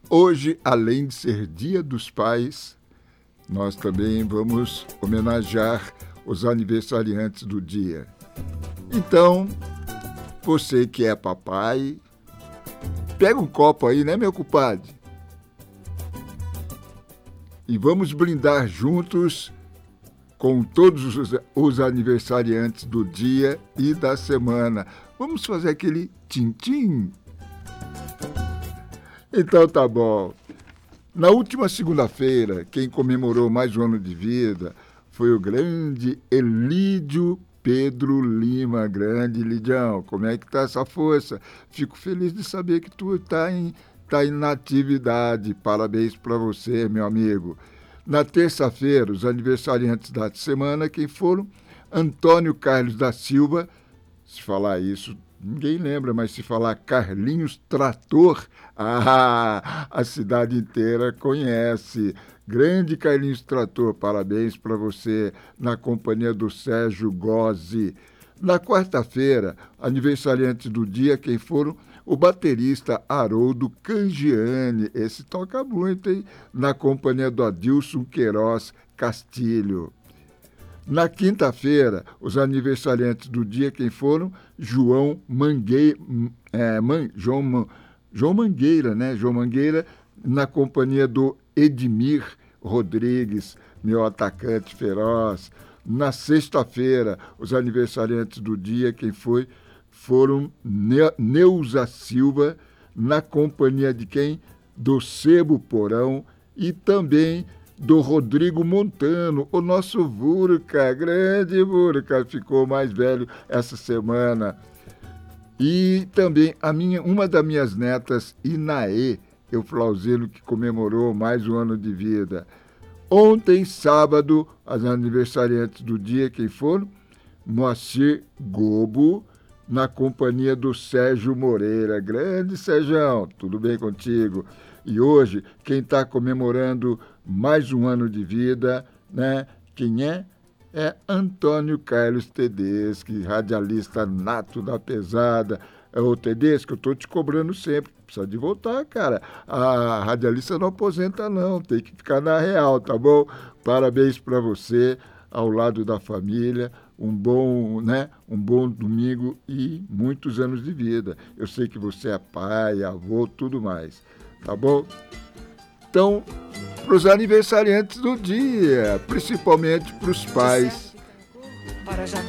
Hoje, além de ser Dia dos Pais, nós também vamos homenagear os aniversariantes do dia. Então, você que é papai, pega um copo aí, né, meu compadre? E vamos brindar juntos com todos os aniversariantes do dia e da semana. Vamos fazer aquele tim-tim? Então tá bom. Na última segunda-feira, quem comemorou mais um ano de vida foi o grande Elídio Pedro Lima. Grande, Lidião, como é que tá essa força? Fico feliz de saber que tu tá em atividade. Parabéns para você, meu amigo. Na terça-feira, os aniversariantes da semana, quem foram? Antônio Carlos da Silva. Se falar isso, ninguém lembra, mas se falar Carlinhos Trator, a cidade inteira conhece. Grande Carlinhos Trator, parabéns para você, na companhia do Sérgio Gozzi. Na quarta-feira, aniversariantes do dia, quem foram? O baterista Haroldo Cangiani, esse toca muito, hein? Na companhia do Adilson Queiroz Castilho. Na quinta-feira, os aniversariantes do dia, quem foram? João Mangueira, João Mangueira, na companhia do Edmir Rodrigues, meu atacante feroz. Na sexta-feira, os aniversariantes do dia, quem foi? Foram Neuza Silva, na companhia de quem? Do Sebo Porão e também do Rodrigo Montano, o nosso Vurca, grande Vurca, ficou mais velho essa semana. E também uma das minhas netas, Inaê Euflauzino, que comemorou mais um ano de vida. Ontem, sábado, as aniversariantes do dia, quem foram? Moacir Gobo, na companhia do Sérgio Moreira. Grande Sérgio, tudo bem contigo? E hoje, quem está comemorando mais um ano de vida, né? Quem é? É Antônio Carlos Tedeschi, radialista nato da pesada. Ô, Tedeschi, eu estou te cobrando sempre. Precisa de voltar, cara. A radialista não aposenta, não. Tem que ficar na real, tá bom? Parabéns para você, ao lado da família. Um bom domingo e muitos anos de vida. Eu sei que você é pai, avô, tudo mais. Tá bom? Então, para os aniversariantes do dia, principalmente para os pais.